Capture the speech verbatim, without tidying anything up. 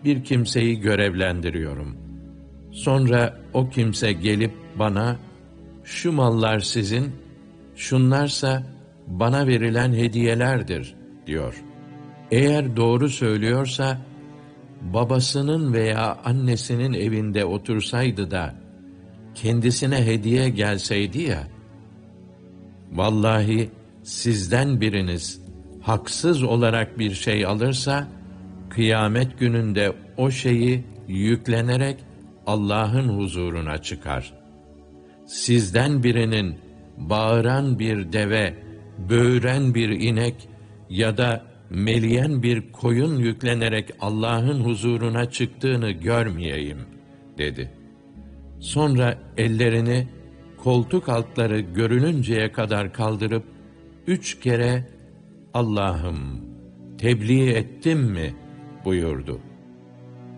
bir kimseyi görevlendiriyorum. Sonra o kimse gelip bana, şu mallar sizin, şunlarsa bana verilen hediyelerdir, diyor. Eğer doğru söylüyorsa, babasının veya annesinin evinde otursaydı da, kendisine hediye gelseydi ya, vallahi sizden biriniz haksız olarak bir şey alırsa, kıyamet gününde o şeyi yüklenerek Allah'ın huzuruna çıkar. Sizden birinin bağıran bir deve, böğüren bir inek ya da meleyen bir koyun yüklenerek Allah'ın huzuruna çıktığını görmeyeyim, dedi. Sonra ellerini koltuk altları görününceye kadar kaldırıp, üç kere Allah'ım tebliğ ettim mi buyurdu.